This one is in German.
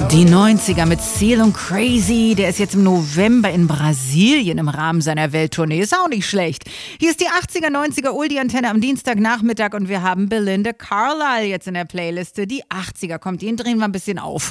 Die 90er mit Seal und Crazy, der ist jetzt im November in Brasilien im Rahmen seiner Welttournee. Ist auch nicht schlecht. Hier ist die 80er, 90er Oldie-Antenne am Dienstagnachmittag und wir haben Belinda Carlisle jetzt in der Playliste. Die 80er kommt, den drehen wir ein bisschen auf.